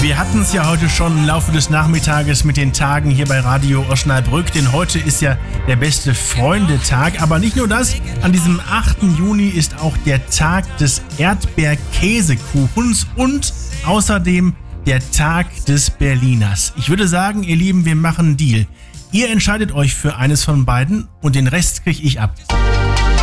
Wir hatten es ja heute schon im Laufe des Nachmittages mit den Tagen hier bei Radio Osnabrück, denn heute ist ja der beste Freundetag. Aber nicht nur das, an diesem 8. Juni ist auch der Tag des Erdbeerkäsekuchens und außerdem der Tag des Berliners. Ich würde sagen, ihr Lieben, wir machen einen Deal. Ihr entscheidet euch für eines von beiden und den Rest kriege ich ab.